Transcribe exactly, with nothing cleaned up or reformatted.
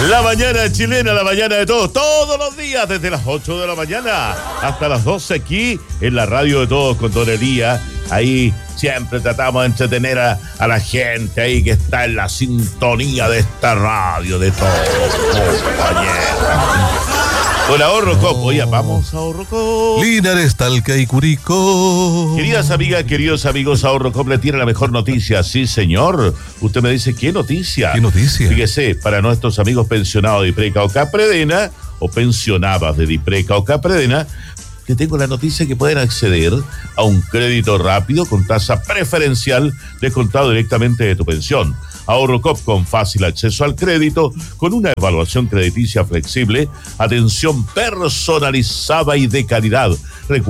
La mañana chilena, la mañana de todos, todos los días, desde las ocho de la mañana hasta las doce aquí en la radio de todos con Don Elías. Ahí siempre tratamos de entretener a, a la gente ahí que está en la sintonía de esta radio de todos, compañeros. Con Ahorro Cop, oye, vamos a Ahorro Cop. Linares, Talca y Curicó. Queridas amigas, queridos amigos, Ahorro Cop le tiene la mejor noticia. Sí, señor. Usted me dice, ¿qué noticia? ¿Qué noticia? Fíjese, para nuestros amigos pensionados de Dipreca o Capredena, o pensionadas de Dipreca o Capredena, te tengo la noticia que pueden acceder a un crédito rápido con tasa preferencial descontado directamente de tu pensión. Ahorro Cop con fácil acceso al crédito, con una evaluación crediticia flexible, atención personalizada y de calidad,